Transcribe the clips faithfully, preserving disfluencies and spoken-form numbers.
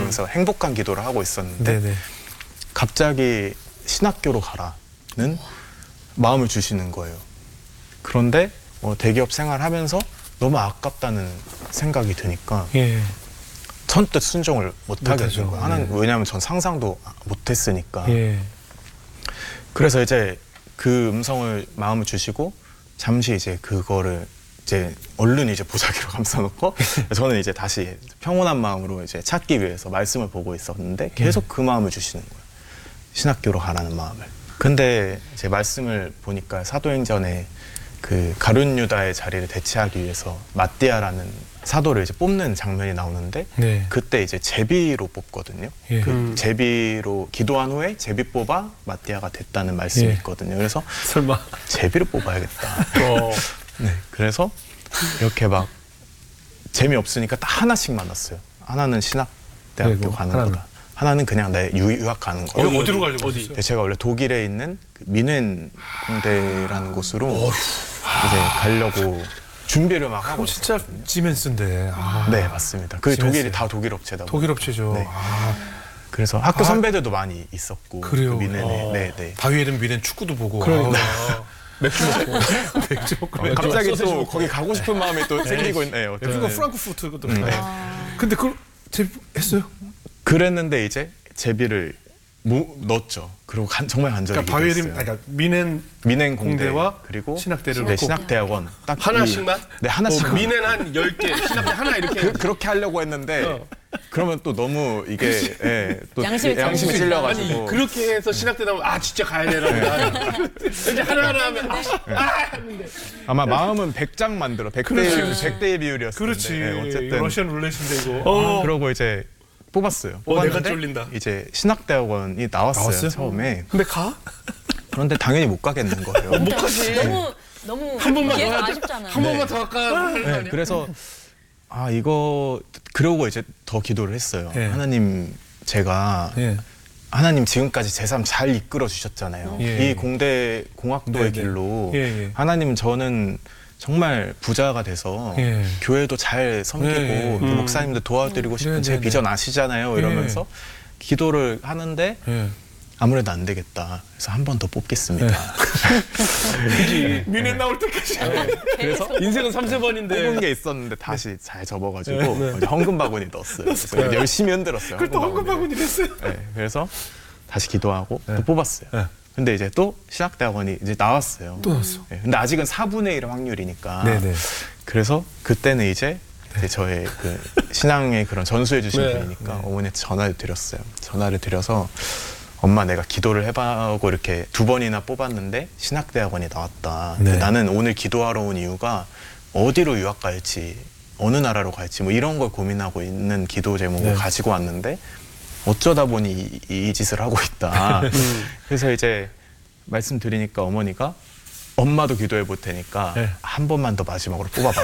이러면서 행복한 기도를 하고 있었는데 네네. 갑자기 신학교로 가라는 마음을 주시는 거예요. 그런데 어, 대기업 생활하면서 너무 아깝다는 생각이 드니까 예. 선뜻 순종을 못 하겠는 못하죠. 거예요. 하나님, 예. 왜냐하면 전 상상도 못 했으니까. 예. 그래서 이제 그 음성을 마음을 주시고 잠시 이제 그거를 이제 얼른 이제 보자기로 감싸놓고 저는 이제 다시 평온한 마음으로 이제 찾기 위해서 말씀을 보고 있었는데 계속 그 마음을 주시는 거예요. 신학교로 가라는 마음을. 근데 이제 말씀을 보니까 사도행전에 그 가룟 유다의 자리를 대체하기 위해서 마띠아라는 사도를 이제 뽑는 장면이 나오는데 네. 그때 이제 제비로 뽑거든요. 예. 그 음. 제비로 기도한 후에 제비 뽑아 마띠아가 됐다는 말씀이 예. 있거든요. 그래서 설마. 제비를 뽑아야겠다. 어. 네, 그래서 이렇게 막 재미없으니까 딱 하나씩 만났어요. 하나는 신학대학교 그리고 가는 하나는? 거다. 하나는 그냥 내 유- 유학 가는 거다. 어디, 어디로 가려고 어디? 하셨어요? 네, 제가 원래 독일에 있는 그 민헨 공대라는 곳으로 이제 가려고 준비를 막 하고 그럼 진짜 지멘스인데. 아, 네, 맞습니다. 그 지멘스. 독일이 다 독일 업체다. 독일 업체죠. 네. 아, 그래서 학교 아. 선배들도 많이 있었고 그래요? 그 민헨에. 어. 네, 네. 바이에른 미넨 축구도 보고. 그러니까. 아, 맥주 먹고. 맥주 먹고. 어, 갑자기 소세지 또 먹고. 거기 가고 싶은 마음이 또 생기고 있네요. 그거 프랑크푸르트 그것도. 음. 네. 근데 그걸 제 했어요? 그랬는데 이제 제비를 무, 넣었죠. 그리고 간, 정말 간절히 그러니까 바이에른 기도했어요. 아니, 그러니까 미넨 민행 공대 공대와 그리고 신학대를 네, 넣고. 신학대학원 딱 하나씩만? 이, 네 하나씩. 어, 미넨 한 열 개, 신학대 하나 이렇게. 그, 그렇게 하려고 했는데 어. 그러면 또 너무 이게 예, 또 양심이 양심이 찔리니까. 찔려가지고 아니 그렇게 해서 신학대 나오면 아 진짜 가야 되나 보다. 이제 하나하나 하면 아, 아 했는데. 아마 마음은 백 장 만들어 백 대 그렇지. 백 대의 비율이었는데 그렇지. 네, 어쨌든 러시안 룰렛인데 이거. 어. 그러고 이제 뽑았어요. 어, 내가 뽑았는데 쫄린다. 이제 신학대학원이 나왔어요, 나왔어요? 처음에. 근데 가? 그런데 당연히 못 가겠는 거예요. 못 가지. 너무 너무 한 번만 더 기회가 하자. 아쉽잖아. 한 번만 더 할까? 네, 그래서 아 이거 그러고 이제 더 기도를 했어요. 예. 하나님 제가 예. 하나님 지금까지 제 삶 잘 이끌어 주셨잖아요. 예. 이 공대 공학도의 네네. 길로 예, 예. 하나님 저는 정말 부자가 돼서 예. 교회도 잘 섬기고 예, 예. 또 음. 목사님들 도와드리고 싶은 네네네. 제 비전 아시잖아요. 이러면서 기도를 하는데 예. 아무래도 안 되겠다. 그래서 한 번 더 뽑겠습니다. 네. 미넨 나올 때까지. 그래서 인생은 삼세 번인데. 뽑은 게 있었는데 다시 잘 접어가지고 네. 이제 헌금 바구니 넣었어요. 그래서 열심히 흔들었어요. 그걸 또 헌금 바구니 됐어요. 네, 그래서 다시 기도하고 네. 또 뽑았어요. 네. 근데 이제 또 신학대학원이 이제 나왔어요. 또 나왔어. 네, 근데 아직은 사분의 일 확률이니까. 네네. 그래서 그때는 이제, 이제 저의 그 신앙의 그런 전수해 주신 네. 분이니까 어머니한테 전화를 드렸어요. 전화를 드려서 엄마 내가 기도를 해봐고 이렇게 두 번이나 뽑았는데 신학대학원이 나왔다. 네. 근데 나는 오늘 기도하러 온 이유가 어디로 유학 갈지 어느 나라로 갈지 뭐 이런 걸 고민하고 있는 기도 제목을 네. 가지고 왔는데 어쩌다 보니 이, 이 짓을 하고 있다. 그래서 이제 말씀드리니까 어머니가 엄마도 기도해 볼 테니까 네. 한 번만 더 마지막으로 뽑아봐.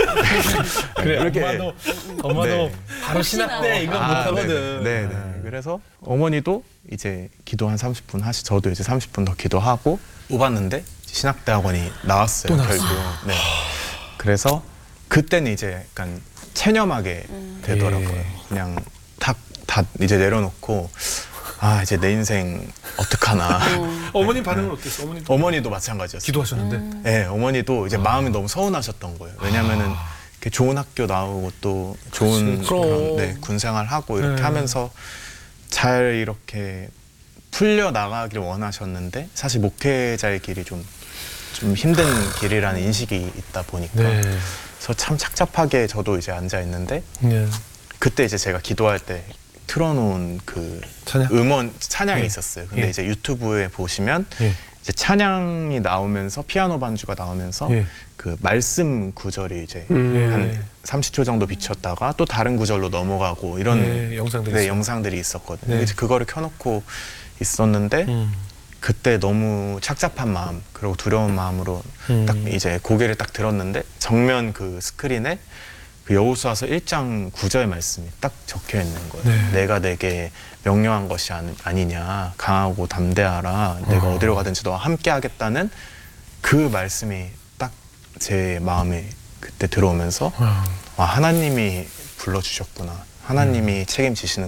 그래, 이렇게 엄마도 엄마도 네. 바로 혹시나. 신학대 이거 아, 못하거든. 네네. 네네. 그래서 어머니도 이제 기도 한 삼십 분 하시, 저도 이제 삼십 분 더 기도하고 뽑았는데 신학대학원이 나왔어요. 또 나왔어요. 결국. 네. 그래서 그때는 이제 약간 체념하게 되더라고요. 예. 그냥 다, 다 이제 내려놓고 아 이제 내 인생 어떡하나. 어머님 반응은 어땠어? 어머님. 어머니도 마찬가지였어요. 기도하셨는데. 네, 어머니도 이제 마음이 너무 서운하셨던 거예요. 왜냐면은 이렇게 좋은 학교 나오고 또 좋은 그치, 그런 그럼. 네, 군 생활하고 이렇게 네. 하면서 잘 이렇게 풀려 나가길 원하셨는데 사실 목회자의 길이 좀, 좀 힘든 길이라는 인식이 있다 보니까 네. 그래서 참 착잡하게 저도 이제 앉아 있는데 네. 그때 이제 제가 기도할 때 틀어놓은 그 찬양? 음원 찬양이 예. 있었어요. 근데 예. 이제 유튜브에 보시면 예. 이제 찬양이 나오면서 피아노 반주가 나오면서 예. 그 말씀 구절이 이제 음. 한 삼십 초 정도 비쳤다가 또 다른 구절로 넘어가고 이런 예, 영상들이 네, 있어요. 영상들이 있었거든요. 네. 이제 그거를 켜놓고 있었는데 음. 그때 너무 착잡한 마음 그리고 두려운 마음으로 음. 딱 이제 고개를 딱 들었는데 정면 그 스크린에 그 여호수아서 일 장 구 절 말씀이 딱 적혀 있는 거예요. 네. 내가 내게 명령한 것이 아니, 아니냐. 강하고 담대하라. 내가 어. 어디로 가든지 너와 함께 하겠다는 그 말씀이 딱 제 마음에 그때 들어오면서 와. 와, 하나님이 불러주셨구나. 하나님이 책임지시는